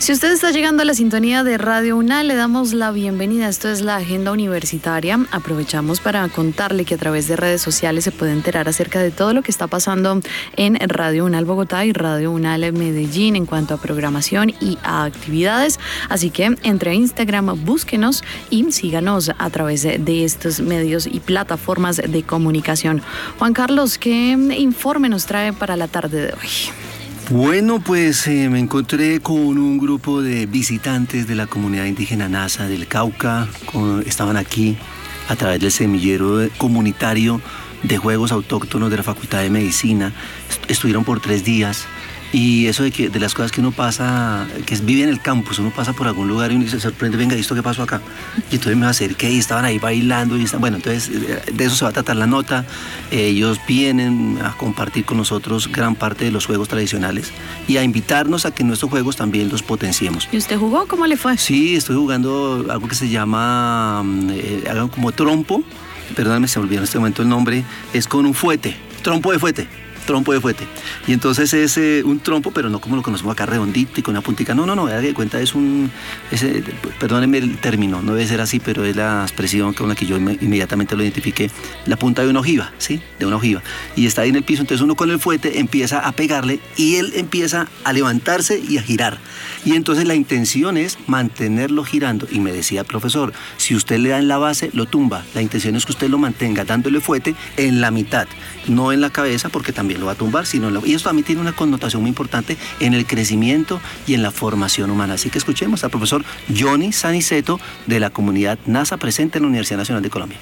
Si usted está llegando a la sintonía de Radio UNAL, le damos la bienvenida. Esto es la Agenda Universitaria. Aprovechamos para contarle que a través de redes sociales se puede enterar acerca de todo lo que está pasando en Radio UNAL Bogotá y Radio UNAL Medellín en cuanto a programación y a actividades. Así que entre a Instagram, búsquenos y síganos a través de estos medios y plataformas de comunicación. Juan Carlos, ¿qué informe nos trae para la tarde de hoy? Bueno, pues me encontré con un grupo de visitantes de la comunidad indígena Nasa del Cauca. Estaban aquí a través del semillero comunitario de juegos autóctonos de la Facultad de Medicina. Estuvieron por 3 días. Y eso de las cosas que uno pasa, que vive en el campus, uno pasa por algún lugar y uno se sorprende, venga, ¿y esto qué pasó acá? Y entonces me acerqué y estaban ahí bailando. Bueno, entonces de eso se va a tratar la nota. Ellos vienen a compartir con nosotros gran parte de los juegos tradicionales y a invitarnos a que nuestros juegos también los potenciemos. ¿Y usted jugó? ¿Cómo le fue? Sí, estoy jugando algo que se llama, algo como trompo. Perdóname, se me olvidó en este momento el nombre. Es con un fuete, trompo de fuete. Y entonces es un trompo, pero no como lo conocemos acá, redondito y con una puntica. No, da de cuenta, perdónenme el término, no debe ser así, pero es la expresión con la que yo inmediatamente lo identifiqué, la punta de una ojiva, ¿sí? De una ojiva. Y está ahí en el piso, entonces uno con el fuete empieza a pegarle y él empieza a levantarse y a girar. Y entonces la intención es mantenerlo girando. Y me decía el profesor, si usted le da en la base, lo tumba. La intención es que usted lo mantenga dándole fuete en la mitad, no en la cabeza, porque también lo va a tumbar, y eso también tiene una connotación muy importante en el crecimiento y en la formación humana. Así que escuchemos al profesor Johnny Saniceto de la comunidad Nasa presente en la Universidad Nacional de Colombia.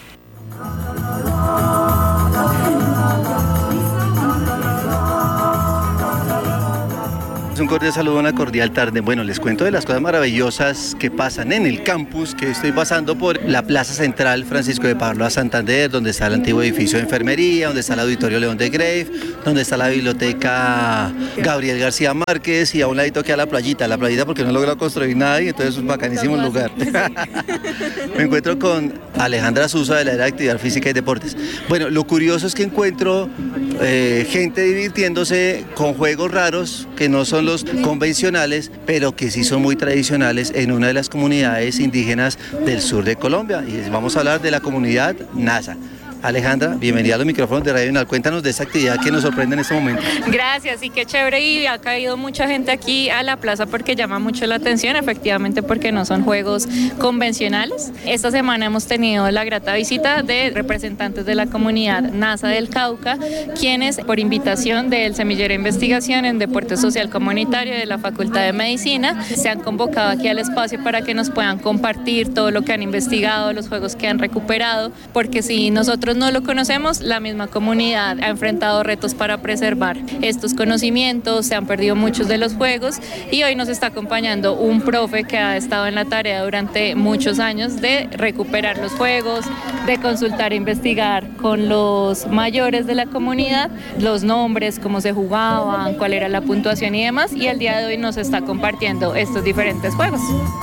Un cordial saludo, una cordial tarde. Bueno, les cuento de las cosas maravillosas que pasan en el campus, que estoy pasando por la Plaza Central Francisco de Paula Santander, donde está el antiguo edificio de enfermería, donde está el Auditorio León de Grave, donde está la biblioteca Gabriel García Márquez y a un ladito queda la playita porque no he logrado construir nada y entonces es un bacanísimo lugar. Me encuentro con Alejandra Susa de la Área de Actividad Física y Deportes. Bueno, lo curioso es que encuentro gente divirtiéndose con juegos raros que no son los convencionales, pero que sí son muy tradicionales en una de las comunidades indígenas del sur de Colombia. Y vamos a hablar de la comunidad Nasa. Alejandra, bienvenida a los micrófonos de Radio UNAL. Cuéntanos de esta actividad que nos sorprende en este momento. Gracias, y qué chévere, y ha caído mucha gente aquí a la plaza porque llama mucho la atención, efectivamente porque no son juegos convencionales. Esta semana hemos tenido la grata visita de representantes de la comunidad Nasa del Cauca, quienes por invitación del Semillero de Investigación en Deporte Social Comunitario de la Facultad de Medicina se han convocado aquí al espacio para que nos puedan compartir todo lo que han investigado, los juegos que han recuperado, porque si nosotros no lo conocemos, la misma comunidad ha enfrentado retos para preservar estos conocimientos, se han perdido muchos de los juegos y hoy nos está acompañando un profe que ha estado en la tarea durante muchos años de recuperar los juegos, de consultar e investigar con los mayores de la comunidad los nombres, cómo se jugaban, cuál era la puntuación y demás, y el día de hoy nos está compartiendo estos diferentes juegos.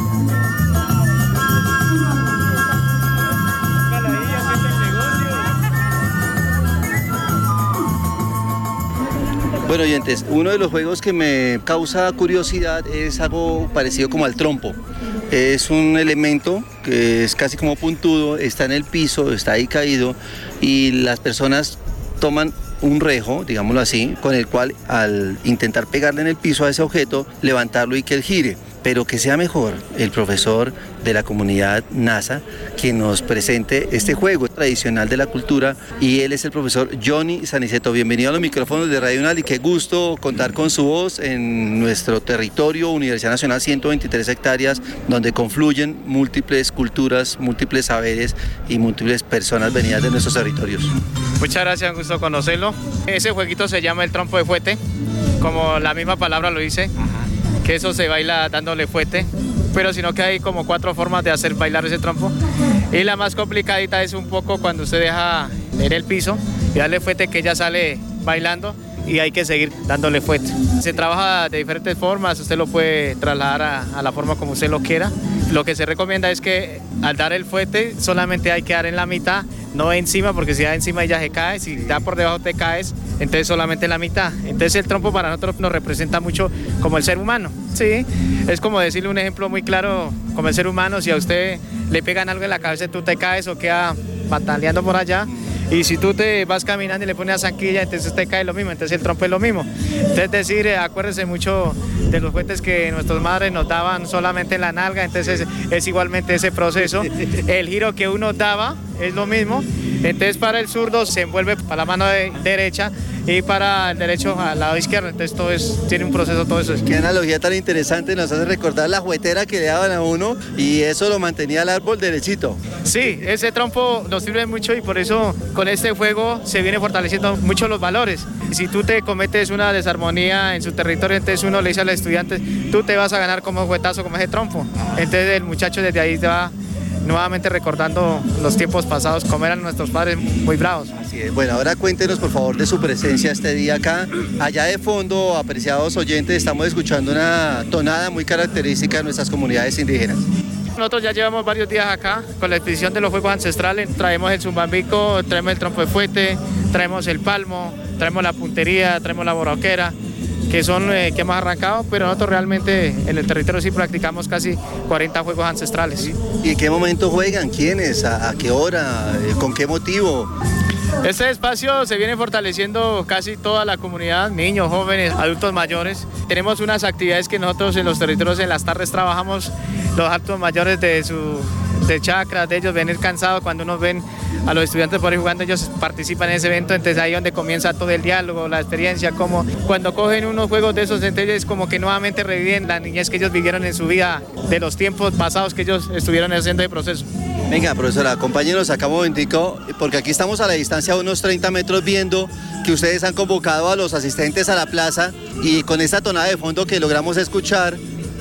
Bueno, oyentes, uno de los juegos que me causa curiosidad es algo parecido como al trompo. Es un elemento que es casi como puntudo, está en el piso, está ahí caído y las personas toman un rejo, digámoslo así, con el cual al intentar pegarle en el piso a ese objeto, levantarlo y que él gire. Pero que sea mejor el profesor de la comunidad Nasa que nos presente este juego tradicional de la cultura, y él es el profesor Johnny Saniceto. Bienvenido a los micrófonos de Radio UNAL y qué gusto contar con su voz en nuestro territorio, Universidad Nacional, 123 hectáreas, donde confluyen múltiples culturas, múltiples saberes y múltiples personas venidas de nuestros territorios. Muchas gracias, un gusto conocerlo. Ese jueguito se llama el trompo de fuete, como la misma palabra lo dice. Que eso se baila dándole fuete, pero sino que hay como 4 formas de hacer bailar ese trompo, y la más complicadita es un poco cuando usted deja en el piso y darle fuete, que ella sale bailando y hay que seguir dándole fuerte. Se trabaja de diferentes formas, usted lo puede trasladar a la forma como usted lo quiera. Lo que se recomienda es que al dar el fuete solamente hay que dar en la mitad, no encima, porque si da encima ya se cae, si da por debajo te caes, entonces solamente en la mitad. Entonces el trompo para nosotros nos representa mucho como el ser humano, ¿sí? Es como decirle un ejemplo muy claro como el ser humano, si a usted le pegan algo en la cabeza tú te caes o queda pataleando por allá. Y si tú te vas caminando y le pones a zanquilla, entonces te cae lo mismo, entonces el trompo es lo mismo. Entonces es decir, acuérdense mucho de los fuetes que nuestras madres nos daban solamente en la nalga, entonces es igualmente ese proceso. El giro que uno daba es lo mismo, entonces para el zurdo se envuelve para la mano derecha y para el derecho al lado izquierdo, entonces tiene un proceso todo eso. Qué analogía tan interesante, nos hace recordar la juguetera que le daban a uno y eso lo mantenía el árbol derechito. Sí, ese trompo nos sirve mucho y por eso con este juego se viene fortaleciendo mucho los valores. Si tú te cometes una desarmonía en su territorio, entonces uno le dice al estudiante, tú te vas a ganar como juguetazo, como ese trompo. Entonces el muchacho desde ahí va nuevamente recordando los tiempos pasados, como eran nuestros padres muy bravos. Así es. Bueno, ahora cuéntenos por favor de su presencia este día acá. Allá de fondo, apreciados oyentes, estamos escuchando una tonada muy característica de nuestras comunidades indígenas. Nosotros ya llevamos varios días acá con la expedición de los juegos ancestrales. Traemos el zumbambico, traemos el trompo de fuete, traemos el palmo, traemos la puntería, traemos la borroquera, que son que hemos arrancado, pero nosotros realmente en el territorio sí practicamos casi 40 juegos ancestrales. ¿Y en qué momento juegan? ¿Quiénes? ¿A qué hora? ¿Con qué motivo? Este espacio se viene fortaleciendo casi toda la comunidad, niños, jóvenes, adultos mayores. Tenemos unas actividades que nosotros en los territorios en las tardes trabajamos, los adultos mayores de chacras, de ellos venir cansados, cuando uno ven a los estudiantes por ahí jugando, ellos participan en ese evento, entonces ahí es donde comienza todo el diálogo, la experiencia, como cuando cogen unos juegos de esos, entonces es como que nuevamente reviven la niñez que ellos vivieron en su vida, de los tiempos pasados que ellos estuvieron haciendo el proceso. Venga, profesora, acompáñenos acá un momentico, porque aquí estamos a la distancia de unos 30 metros viendo que ustedes han convocado a los asistentes a la plaza y con esta tonada de fondo que logramos escuchar,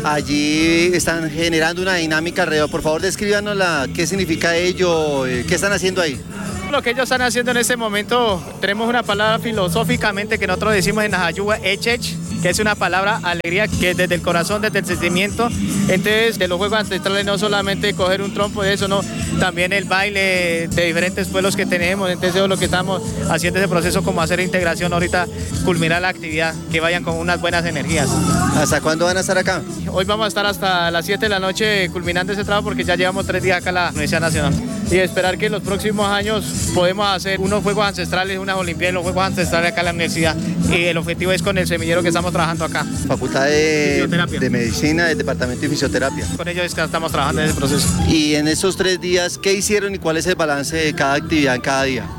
allí están generando una dinámica alrededor. Por favor, descríbanos qué significa ello, qué están haciendo ahí. Lo que ellos están haciendo en este momento, tenemos una palabra filosóficamente que nosotros decimos en Najayuwa, echech, que es una palabra alegría, que desde el corazón, desde el sentimiento. Entonces, de los juegos ancestrales no solamente coger un trompo de eso, no, también el baile de diferentes pueblos que tenemos. Entonces, eso es lo que estamos haciendo ese proceso, como hacer integración ahorita, culminar la actividad, que vayan con unas buenas energías. ¿Hasta cuándo van a estar acá? Hoy vamos a estar hasta las 7 de la noche culminando ese trabajo porque ya llevamos 3 días acá en la Universidad Nacional. Y esperar que en los próximos años podemos hacer unos juegos ancestrales, unas olimpiadas, los juegos ancestrales acá en la universidad. Y el objetivo es con el semillero que estamos trabajando acá. Facultad de Medicina del Departamento de Fisioterapia. Con ellos es que estamos trabajando en ese proceso. Y en esos 3 días, ¿qué hicieron y cuál es el balance de cada actividad en cada día?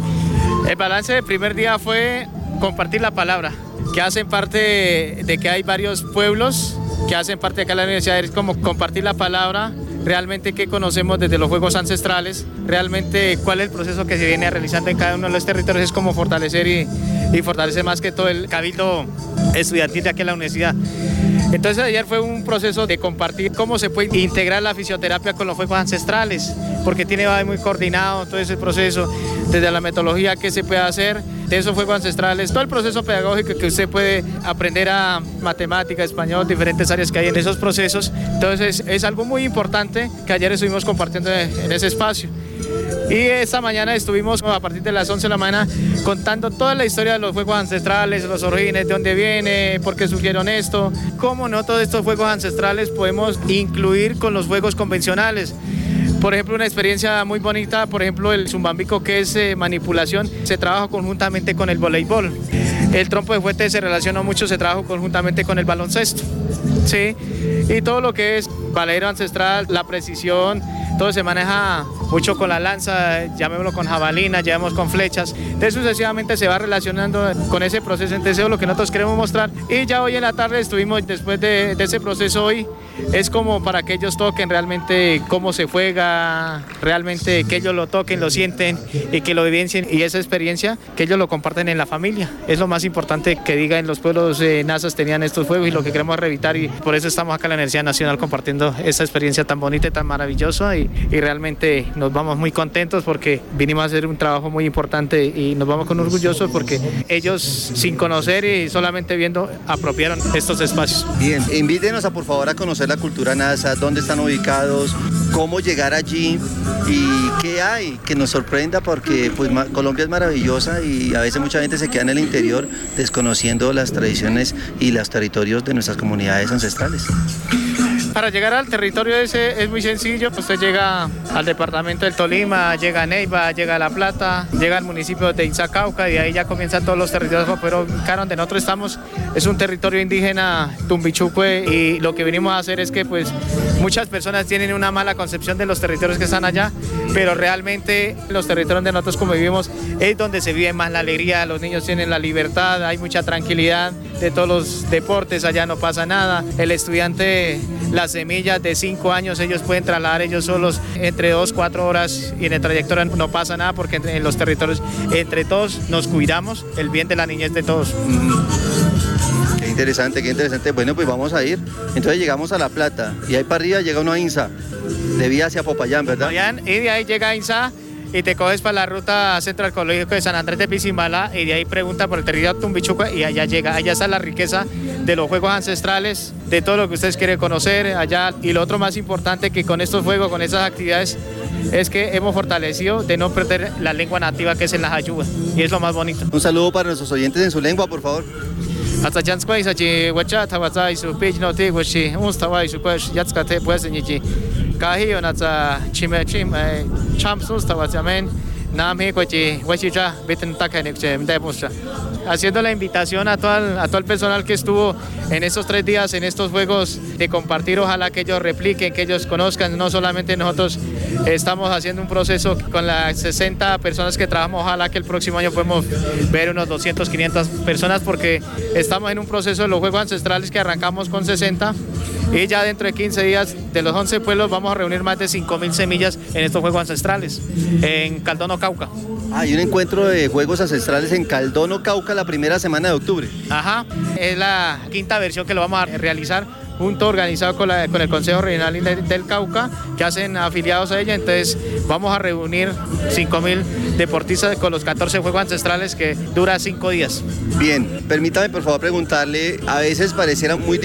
El balance del primer día fue compartir la palabra, que hacen parte de que hay varios pueblos que hacen parte de acá de la universidad, es como compartir la palabra, realmente qué conocemos desde los juegos ancestrales, realmente cuál es el proceso que se viene realizando en cada uno de los territorios, es como fortalecer y fortalecer más que todo el cabildo estudiantil de aquí en la universidad. Entonces ayer fue un proceso de compartir cómo se puede integrar la fisioterapia con los juegos ancestrales, porque tiene muy coordinado todo ese proceso, desde la metodología que se puede hacer, de esos juegos ancestrales, todo el proceso pedagógico que usted puede aprender a matemática, español, diferentes áreas que hay en esos procesos. Entonces es algo muy importante que ayer estuvimos compartiendo en ese espacio. Y esta mañana estuvimos a partir de las 11 de la mañana contando toda la historia de los juegos ancestrales, los orígenes, de dónde viene, por qué surgieron esto, cómo no todos estos juegos ancestrales podemos incluir con los juegos convencionales. Por ejemplo, una experiencia muy bonita, por ejemplo, el zumbambico, que es manipulación, se trabaja conjuntamente con el voleibol. El trompo de fuete se relaciona mucho, se trabaja conjuntamente con el baloncesto, ¿sí? Y todo lo que es baladero ancestral, la precisión, todo se maneja mucho con la lanza, llamémoslo con jabalina, llevamos con flechas. Entonces sucesivamente se va relacionando con ese proceso, entonces eso es lo que nosotros queremos mostrar. Y ya hoy en la tarde estuvimos, después de ese proceso hoy, es como para que ellos toquen realmente cómo se juega, realmente que ellos lo toquen, lo sienten y que lo vivencien, y esa experiencia que ellos lo comparten en la familia. Es lo más importante que diga en los pueblos nazas tenían estos juegos y lo que queremos revitar, y por eso estamos acá en la Universidad Nacional compartiendo esta experiencia tan bonita y tan maravillosa y realmente nos vamos muy contentos porque vinimos a hacer un trabajo muy importante y nos vamos con orgullosos porque ellos, sin conocer y solamente viendo, apropiaron estos espacios. Bien, invítenos por favor a conocer la cultura nasa, dónde están ubicados, cómo llegar allí y qué hay que nos sorprenda, porque pues Colombia es maravillosa y a veces mucha gente se queda en el interior desconociendo las tradiciones y los territorios de nuestras comunidades ancestrales. Para llegar al territorio ese es muy sencillo, usted llega al departamento del Tolima, llega a Neiva, llega a La Plata, llega al municipio de Izacauca y ahí ya comienzan todos los territorios, pero acá donde nosotros estamos es un territorio indígena Tumbichucue y lo que venimos a hacer es que pues muchas personas tienen una mala concepción de los territorios que están allá, pero realmente los territorios donde nosotros como vivimos es donde se vive más la alegría, los niños tienen la libertad, hay mucha tranquilidad de todos los deportes, allá no pasa nada, el estudiante, las semillas de 5 años, ellos pueden trasladar ellos solos entre 2-4 horas y en el trayectoria no pasa nada porque en los territorios entre todos nos cuidamos el bien de la niñez de todos. Qué interesante, qué interesante. Bueno, pues vamos a ir. Entonces llegamos a La Plata y ahí para arriba llega uno a INSA, de vía hacia Popayán, ¿verdad? Y de ahí llega a INSA y te coges para la ruta centro arqueológico de San Andrés de Pisimbala y de ahí pregunta por el territorio Tumbichucue y allá llega, allá está la riqueza de los juegos ancestrales, de todo lo que ustedes quieren conocer allá. Y lo otro más importante que con estos juegos, con esas actividades, es que hemos fortalecido de no perder la lengua nativa que es en la Jayuba y es lo más bonito. Un saludo para nuestros oyentes en su lengua, por favor. Hasta Janskwa Isachi, Wacha, Tawaza, y su page no te guachi, un stava y su pues, Yatskate, pues, en Yichi. Kahio, Nata, Chime, Champs, Tawazamen, Nam, Hequachi, Wachicha, Bitten Takanik, Demustra. Haciendo la invitación a todo el personal que estuvo en estos 3 días, en estos juegos, de compartir, ojalá que ellos repliquen, que ellos conozcan, no solamente nosotros estamos haciendo un proceso con las 60 personas que trabajamos, ojalá que el próximo año podamos ver unos 200, 500 personas porque estamos en un proceso de los juegos ancestrales que arrancamos con 60 y ya dentro de 15 días de los 11 pueblos vamos a reunir más de 5.000 semillas en estos juegos ancestrales en Caldono, Cauca. Hay un encuentro de juegos ancestrales en Caldono, Cauca, la primera semana de octubre. Ajá, es la 5ª versión que lo vamos a realizar junto organizado con el Consejo Regional del Cauca, que hacen afiliados a ella, entonces vamos a reunir 5.000 deportistas con los 14 juegos ancestrales que dura 5 días. Bien, permítame por favor preguntarle, a veces pareciera muy